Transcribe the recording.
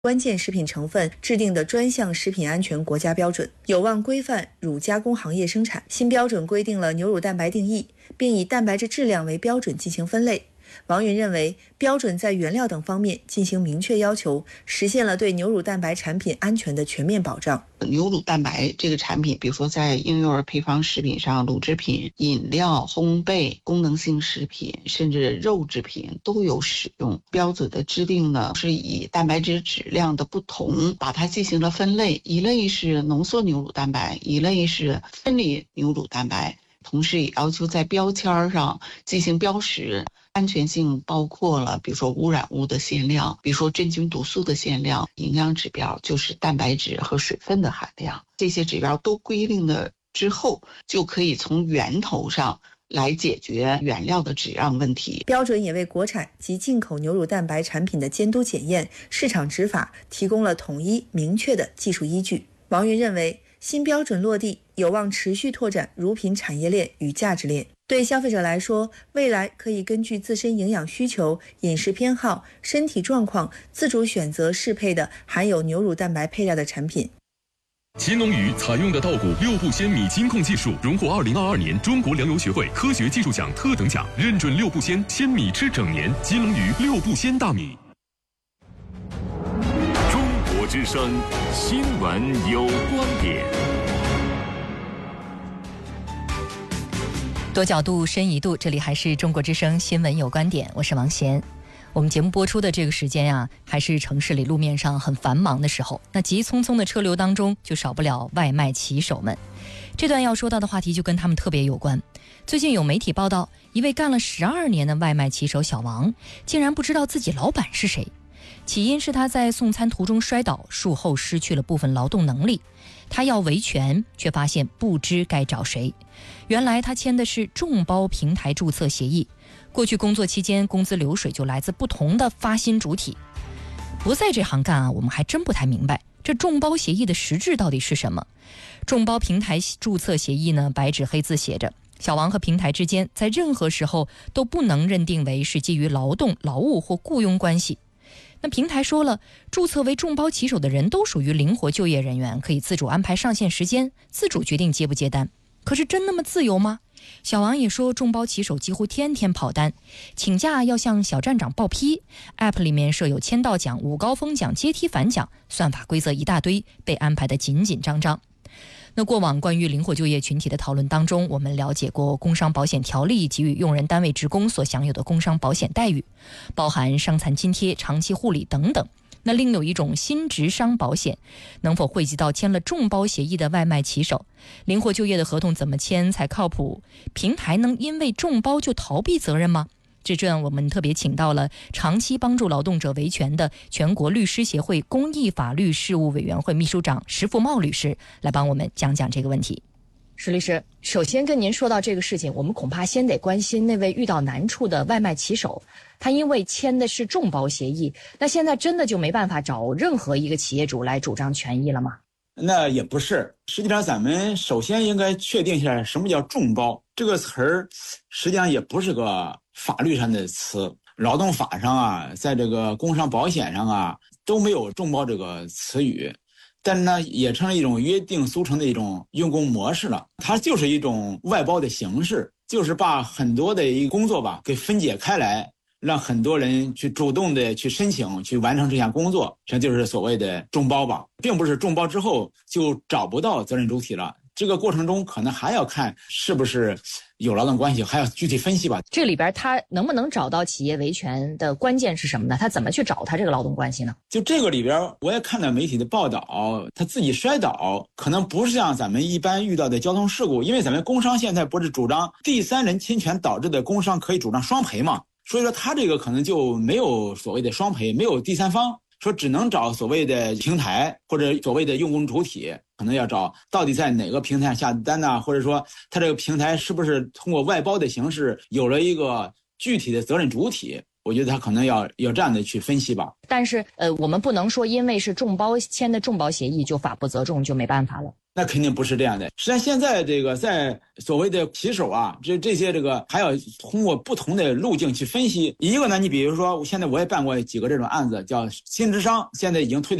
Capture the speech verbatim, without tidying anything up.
关键食品成分制定的专项食品安全国家标准，有望规范乳加工行业生产。新标准规定了牛乳蛋白定义，并以蛋白质质量为标准进行分类。王云认为，标准在原料等方面进行明确要求，实现了对牛乳蛋白产品安全的全面保障。 牛乳蛋白这个产品，比如说在婴幼儿配方食品上，乳制品、饮料、烘焙、功能性食品，甚至肉制品都有使用。标准的制定呢，是以蛋白质质量的不同，把它进行了分类，一类是浓缩牛乳蛋白，一类是分离牛乳蛋白。同时也要求在标签上进行标识，安全性包括了比如说污染物的限量，比如说真菌毒素的限量，营养指标就是蛋白质和水分的含量，这些指标都规定了之后，就可以从源头上来解决原料的质量问题。 标准也为国产及进口牛乳蛋白产品的监督检验、市场执法提供了统一明确的技术依据。王云认为，新标准落地有望持续拓展乳品产业链与价值链。对消费者来说，未来可以根据自身营养需求、饮食偏好、身体状况，自主选择适配的含有牛乳蛋白配料的产品。 乾隆鱼采用的稻谷六步鲜米金控技术，荣获二零二二年中国粮油学会科学技术奖特等奖，认准六步鲜鲜米吃整年。乾隆鱼六步鲜大米。 中国之声新闻有观点， 多角度深一度，这里还是中国之声新闻有观点，我是王贤。我们节目播出的这个时间啊，还是城市里路面上很繁忙的时候，那急匆匆的车流当中就少不了外卖骑手们。这段要说到的话题就跟他们特别有关。最近有媒体报道，一位干了十二年的外卖骑手小王，竟然不知道自己老板是谁。起因是他在送餐途中摔倒，术后失去了部分劳动能力。他要维权，却发现不知该找谁。原来他签的是众包平台注册协议，过去工作期间工资流水就来自不同的发薪主体。不在这行干啊，我们还真不太明白这众包协议的实质到底是什么。众包平台注册协议呢，白纸黑字写着，小王和平台之间在任何时候都不能认定为是基于劳动、劳务或雇佣关系。那平台说了，注册为众包骑手的人都属于灵活就业人员，可以自主安排上线时间，自主决定接不接单。可是真那么自由吗？小王也说，众包骑手几乎天天跑单，请假要向小站长报批， App 里面设有签到奖、午高峰奖、阶梯反奖，算法规则一大堆，被安排得紧紧张张。那过往关于灵活就业群体的讨论当中，我们了解过工伤保险条例给予用人单位职工所享有的工伤保险待遇，包含伤残津贴、长期护理等等。那另有一种新职伤保险，能否惠及到签了众包协议的外卖骑手？灵活就业的合同怎么签才靠谱？平台能因为众包就逃避责任吗？这段我们特别请到了长期帮助劳动者维权的全国律师协会公益法律事务委员会秘书长石富茂律师来帮我们讲讲这个问题。 石律师，首先跟您说到这个事情，我们恐怕先得关心那位遇到难处的外卖骑手，他因为签的是众包协议，那现在真的就没办法找任何一个企业主来主张权益了吗？ 那也不是，实际上咱们首先应该确定一下什么叫众包这个词儿，实际上也不是个法律上的词，劳动法上啊，在这个工伤保险上啊都没有众包这个词语，但是呢也成了一种约定俗成的一种用工模式了。它就是一种外包的形式，就是把很多的一个工作吧给分解开来，让很多人去主动的去申请去完成这项工作，这就是所谓的众包吧，并不是众包之后就找不到责任主体了。这个过程中可能还要看是不是有劳动关系，还要具体分析吧。 这里边他能不能找到企业维权的关键是什么呢？他怎么去找他这个劳动关系呢？ 就这个里边我也看到媒体的报道，他自己摔倒可能不是像咱们一般遇到的交通事故，因为咱们工伤现在不是主张第三人侵权导致的工伤可以主张双赔嘛，所以说他这个可能就没有所谓的双赔，没有第三方，说只能找所谓的平台或者所谓的用工主体，可能要找到底在哪个平台上下单呢、啊？或者说他这个平台是不是通过外包的形式有了一个具体的责任主体？ 我觉得他可能要要这样的去分析吧。 但是呃，我们不能说因为是众包签的众包协议就法不责众，就没办法了。 那肯定不是这样的。实际上，现在这个在所谓的棋手啊，这这些这个还要通过不同的路径去分析。一个呢，你比如说，现在我也办过几个这种案子，叫新智商，现在已经推